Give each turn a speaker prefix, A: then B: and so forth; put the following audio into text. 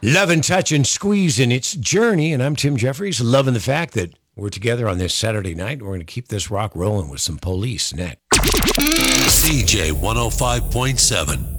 A: Love and touch and squeeze in its journey. And I'm Tim Jeffries, loving the fact that we're together on this Saturday night. We're going to keep this rock rolling with some Police next.
B: CJ 105.7.